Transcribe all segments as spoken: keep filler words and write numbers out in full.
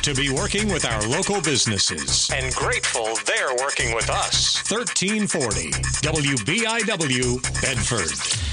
to be working with our local businesses and grateful they're working with us. thirteen forty W B I W, Bedford.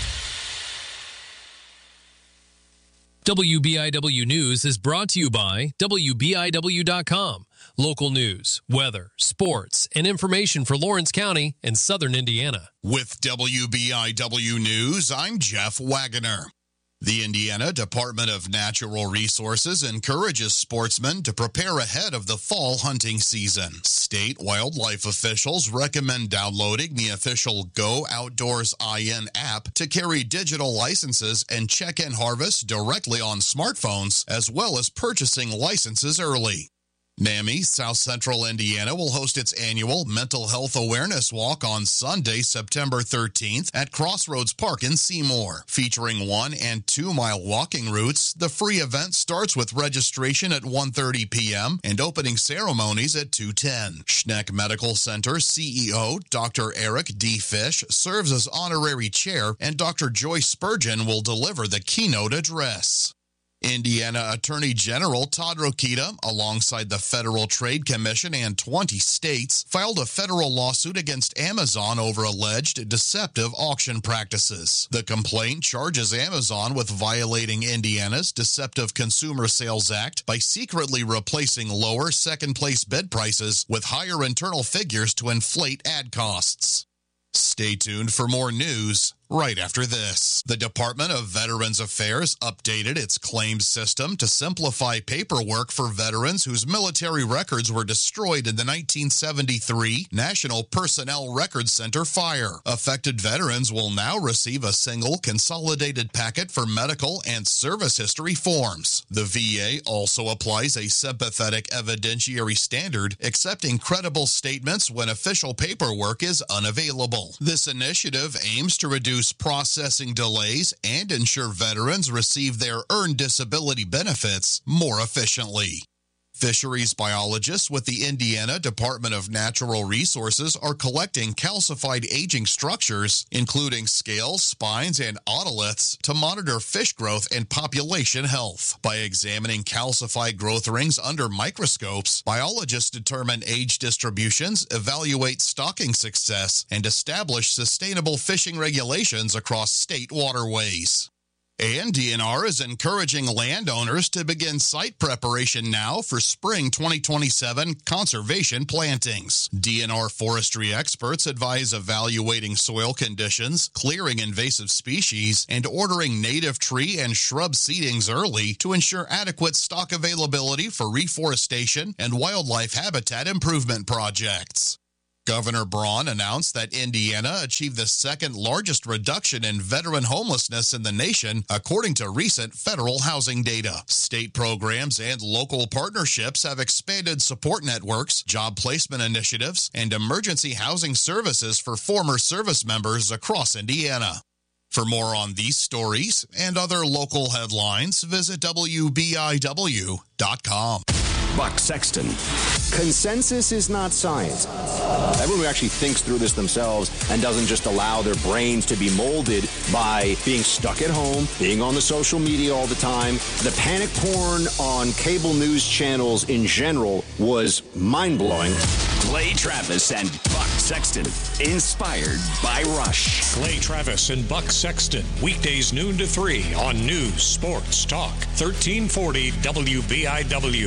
W B I W News is brought to you by W B I W dot com. Local news, weather, sports, and information for Lawrence County and Southern Indiana. With W B I W News, I'm Jeff Wagoner. The Indiana Department of Natural Resources encourages sportsmen to prepare ahead of the fall hunting season. State wildlife officials recommend downloading the official Go Outdoors I N app to carry digital licenses and check-in harvest directly on smartphones, as well as purchasing licenses early. NAMI South Central Indiana will host its annual Mental Health Awareness Walk on Sunday, September thirteenth at Crossroads Park in Seymour. Featuring one- and two-mile walking routes, the free event starts with registration at one thirty p.m. and opening ceremonies at two ten. Schneck Medical Center C E O Doctor Eric D. Fish serves as honorary chair, and Doctor Joyce Spurgeon will deliver the keynote address. Indiana Attorney General Todd Rokita, alongside the Federal Trade Commission and twenty states, filed a federal lawsuit against Amazon over alleged deceptive auction practices. The complaint charges Amazon with violating Indiana's Deceptive Consumer Sales Act by secretly replacing lower second-place bid prices with higher internal figures to inflate ad costs. Stay tuned for more news right after this. The Department of Veterans Affairs updated its claims system to simplify paperwork for veterans whose military records were destroyed in the nineteen seventy-three National Personnel Records Center fire. Affected veterans will now receive a single consolidated packet for medical and service history forms. The V A also applies a sympathetic evidentiary standard, accepting credible statements when official paperwork is unavailable. This initiative aims to reduce processing delays and ensure veterans receive their earned disability benefits more efficiently. Fisheries biologists with the Indiana Department of Natural Resources are collecting calcified aging structures, including scales, spines, and otoliths, to monitor fish growth and population health. By examining calcified growth rings under microscopes, biologists determine age distributions, evaluate stocking success, and establish sustainable fishing regulations across state waterways. And D N R is encouraging landowners to begin site preparation now for spring twenty twenty-seven conservation plantings. D N R forestry experts advise evaluating soil conditions, clearing invasive species, and ordering native tree and shrub seedings early to ensure adequate stock availability for reforestation and wildlife habitat improvement projects. Governor Braun announced that Indiana achieved the second largest reduction in veteran homelessness in the nation, according to recent federal housing data. State programs and local partnerships have expanded support networks, job placement initiatives, and emergency housing services for former service members across Indiana. For more on these stories and other local headlines, visit W B I W dot com. Buck Sexton. Consensus is not science. Everyone who actually thinks through this themselves and doesn't just allow their brains to be molded by being stuck at home, being on the social media all the time. The panic porn on cable news channels in general was mind-blowing. Clay Travis and Buck Sexton, inspired by Rush. Clay Travis and Buck Sexton, weekdays noon to three on News Sports Talk, thirteen forty W B I W.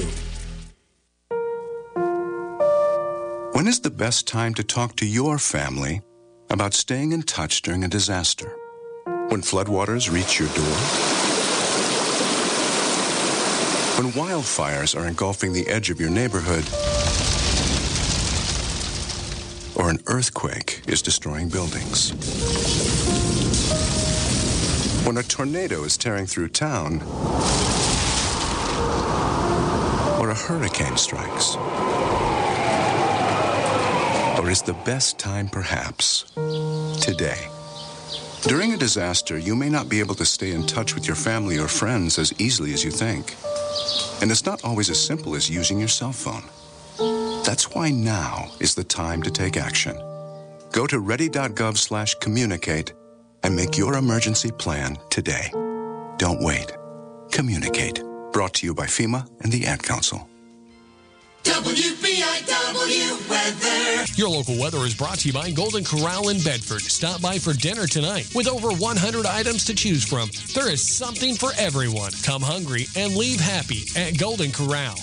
When is the best time to talk to your family about staying in touch during a disaster? When floodwaters reach your door? When wildfires are engulfing the edge of your neighborhood? Or an earthquake is destroying buildings? When a tornado is tearing through town? Or a hurricane strikes? Or is the best time perhaps today? During a disaster, you may not be able to stay in touch with your family or friends as easily as you think. And it's not always as simple as using your cell phone. That's why now is the time to take action. Go to ready.gov slash communicate and make your emergency plan today. Don't wait. Communicate. Brought to you by FEMA and the Ad Council. weather. Your local weather is brought to you by Golden Corral in Bedford. Stop by for dinner tonight. With over one hundred items to choose from, there is something for everyone. Come hungry and leave happy at Golden Corral.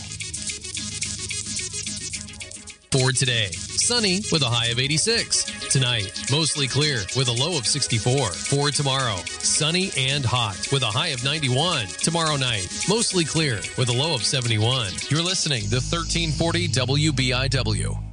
For today, sunny with a high of eighty-six. Tonight, mostly clear with a low of sixty-four. For tomorrow, sunny and hot with a high of ninety-one. Tomorrow night, mostly clear with a low of seventy-one. You're listening to thirteen forty W B I W.